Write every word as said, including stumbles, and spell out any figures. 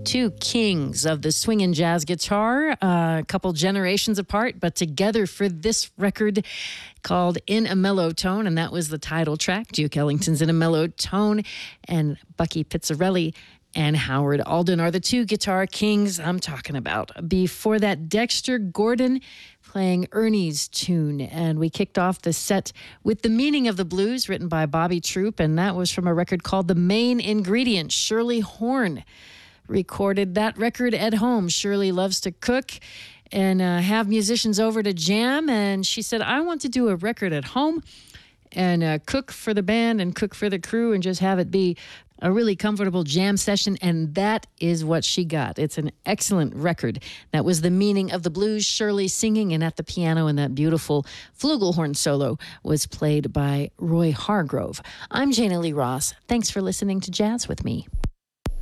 Two kings of the swing and jazz guitar, uh, a couple generations apart, but together for this record called In a Mellow Tone, and that was the title track. Duke Ellington's In a Mellow Tone, and Bucky Pizzarelli and Howard Alden are the two guitar kings I'm talking about. Before that, Dexter Gordon playing Ernie's tune, and we kicked off the set with The Meaning of the Blues, written by Bobby Troup, and that was from a record called The Main Ingredient. Shirley Horn recorded that record at home. Shirley loves to cook and uh, have musicians over to jam, and she said, I want to do a record at home and uh, cook for the band and cook for the crew and just have it be a really comfortable jam session, and that is what she got. It's an excellent record. That was The Meaning of the Blues, Shirley singing, and at the piano, and that beautiful flugelhorn solo was played by Roy Hargrove. I'm Jana Lee Ross. Thanks for listening to Jazz with me.